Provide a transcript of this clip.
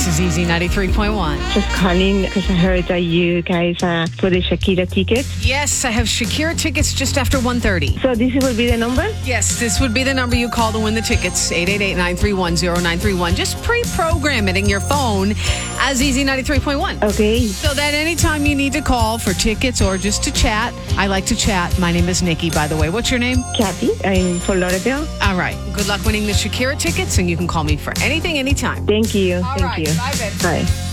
This is Easy 93.1. Just calling because I heard that you guys for the Shakira tickets. Yes, I have Shakira tickets just after 1:30. So this will be the number? Yes, this would be the number you call to win the tickets. 888-931-0931. Just pre-program it in your phone as Easy 93.1. Okay. So that anytime you need to call for tickets or just to chat, I like to chat. My name is Nikki, by the way. What's your name? Kathy, I'm Fort Lauderdale. All right. Good luck winning the Shakira tickets, and you can call me for anything, anytime. Thank you. All Thank right. you. Bye, babe. Bye.